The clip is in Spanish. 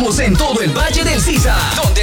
Estamos en todo el Valle del Sisa, donde